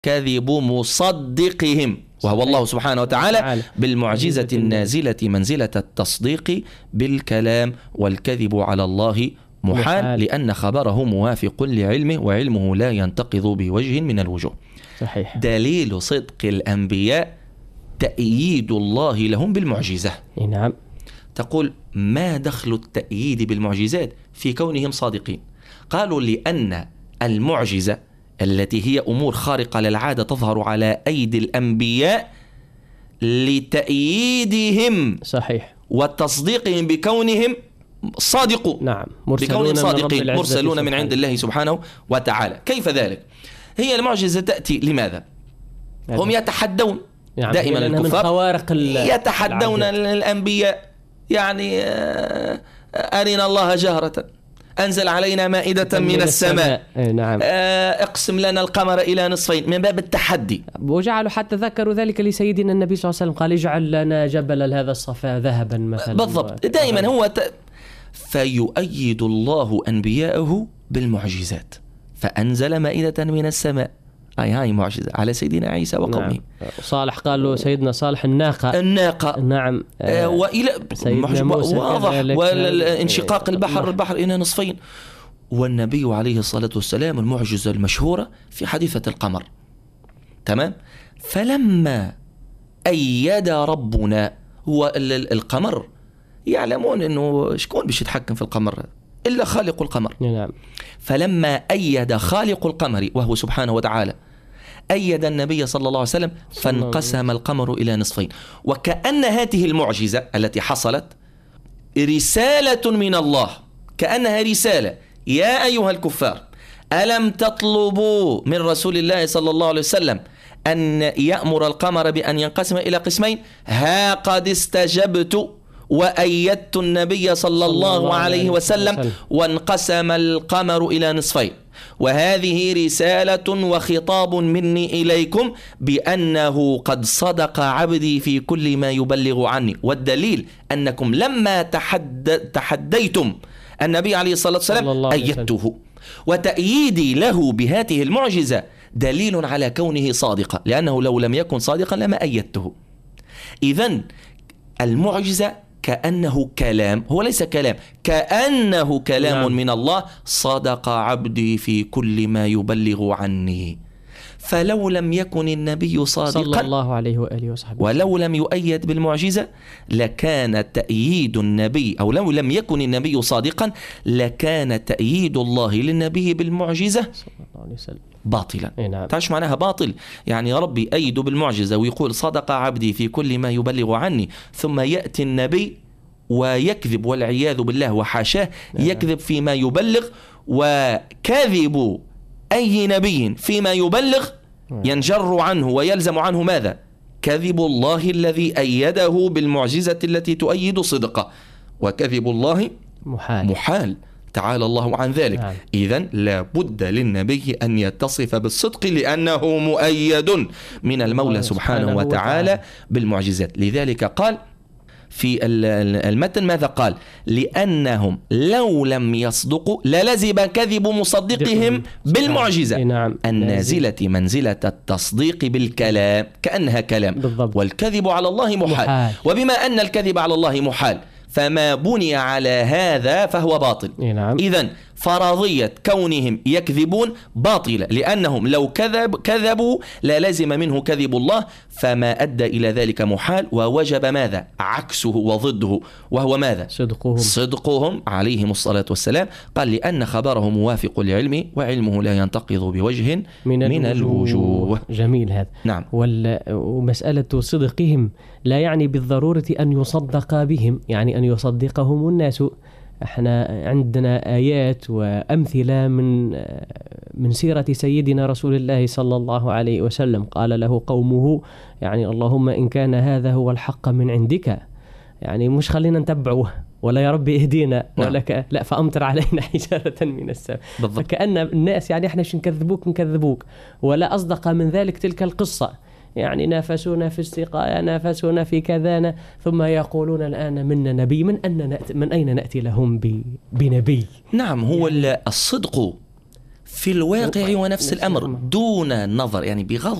كذب مصدقهم، وهو الله سبحانه وتعالى بالمعجزة النازلة منزلة التصديق بالكلام، والكذب على الله محال لأن خبره موافق لعلمه، وعلمه لا ينتقض بوجه من الوجوه. صحيح. دليل صدق الأنبياء تأييد الله لهم بالمعجزة. نعم. تقول ما دخل التأييد بالمعجزات في كونهم صادقين؟ قالوا لأن المعجزة التي هي أمور خارقة للعادة تظهر على أيدي الأنبياء لتأييدهم صحيح وتصديقهم بكونهم صادقون. نعم. بكونهم صادقين مرسلون من عند الله سبحانه وتعالى. كيف ذلك؟ هي المعجزة تأتي لماذا؟ هم يتحدون يعني دائما الكفار يتحدون الأنبياء، يعني أرنا الله جهرة، أنزل علينا مائدة من السماء. نعم. اقسم لنا القمر إلى نصفين، من باب التحدي. وجعلوا حتى ذكروا ذلك لسيدنا النبي صلى الله عليه وسلم، قال اجعل لنا جبل هذا الصفا ذهبا مثلا. بالضبط. دائما هو فيؤيد الله أنبياءه بالمعجزات، فأنزل مائدة من السماء، هاي معجزة على سيدنا عيسى وقومه. نعم. صالح قال له سيدنا صالح الناقة. نعم. وإلى واضح، والانشقاق البحر إلى نصفين. والنبي عليه الصلاة والسلام المعجزة المشهورة في حادثة القمر. تمام. فلما أيد ربنا هو القمر، يعلمون أنه شكون باش يتحكم في القمر إلا خالق القمر. نعم. فلما أيد خالق القمر وهو سبحانه وتعالى أيد النبي صلى الله عليه وسلم، فانقسم القمر إلى نصفين. وكأن هذه المعجزة التي حصلت رسالة من الله، كأنها رسالة: يا أيها الكفار ألم تطلبوا من رسول الله صلى الله عليه وسلم أن يأمر القمر بأن ينقسم إلى قسمين؟ ها قد استجبت وأيدت النبي صلى الله عليه وسلم وانقسم القمر إلى نصفين، وهذه رسالة وخطاب مني إليكم بأنه قد صدق عبدي في كل ما يبلغ عني. والدليل أنكم لما تحديتم النبي عليه الصلاة والسلام أيدته، وتأييدي له بهذه المعجزة دليل على كونه صادقا، لأنه لو لم يكن صادقا لما أيدته. إذن المعجزة كأنه كلام، هو ليس كلام، كأنه كلام من الله: صدق عبدي في كل ما يبلغ عني. فلو لم يكن النبي صادقا صلى الله عليه وآله وصحبه ولو لم يؤيد بالمعجزة لكان تأييد النبي، أو لو لم يكن النبي صادقا لكان تأييد الله للنبي بالمعجزة صلى الله عليه وسلم باطلا. نعم. تعرف معناها باطل؟ يعني يا ربي أيد بالمعجزة ويقول صدق عبدي في كل ما يبلغ عني، ثم يأتي النبي ويكذب والعياذ بالله وحاشاه، يكذب فيما يبلغ. وكذب أي نبي فيما يبلغ ينجر عنه ويلزم عنه ماذا؟ كذب الله الذي أيده بالمعجزة التي تؤيد صدقه، وكذب الله محال. تعالى الله عن ذلك. نعم. إذن لا بد للنبي أن يتصف بالصدق لأنه مؤيد من المولى سبحانه وتعالى بالمعجزات. لذلك قال في المتن ماذا قال؟ لأنهم لو لم يصدقوا للزم كذب مصدقهم بالمعجزة النازلة منزلة التصديق بالكلام، كأنها كلام. بالضبط. والكذب على الله محال. وبما أن الكذب على الله محال فما بني على هذا فهو باطل. نعم. إذن فرضية كونهم يكذبون باطلة، لأنهم لو كذبوا لا لازم منه كذب الله، فما أدى إلى ذلك محال، ووجب ماذا؟ عكسه وضده، وهو ماذا؟ صدقهم عليهم الصلاة والسلام. قال لأن خبره موافق لعلمه، وعلمه لا ينتقض بوجه من الوجوه. جميل هذا. نعم. ومسألة صدقهم لا يعني بالضرورة أن يصدق بهم، يعني أن يصدقهم الناس. احنا عندنا آيات وأمثلة من سيرة سيدنا رسول الله صلى الله عليه وسلم. قال له قومه يعني اللهم إن كان هذا هو الحق من عندك، يعني مش خلينا نتبعه ولا يا رب اهدينا ولك لا فأمطر علينا حجارة من السماء. فكأن الناس يعني احنا نكذبوك ولا أصدق من ذلك تلك القصة، يعني نافسونا في السقاية، نافسونا في كذانا، ثم يقولون الآن منا نبي. من أين نأتي لهم بنبي؟ نعم. هو الصدق في الواقع ونفس الأمر دون نظر، يعني بغض